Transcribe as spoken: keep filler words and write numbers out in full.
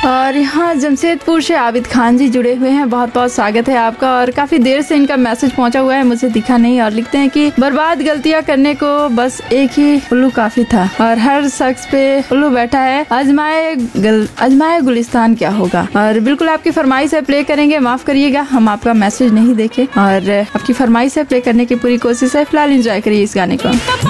और यहाँ जमशेदपुर से आबिद खान जी जुड़े हुए हैं, बहुत बहुत स्वागत है आपका। और काफी देर से इनका मैसेज पहुंचा हुआ है, मुझे दिखा नहीं। और लिखते हैं कि बर्बाद गलतियां करने को बस एक ही उल्लू काफी था, और हर शख्स पे उल्लू बैठा है, आजमाए गल, आजमाए गुलिस्तान क्या होगा। और बिल्कुल आपकी फरमाइश है, प्ले करेंगे, माफ करिएगा हम आपका मैसेज नहीं देखे। और आपकी फरमाइश है, प्ले करने की पूरी कोशिश है। फिलहाल एंजॉय करिए इस गाने को।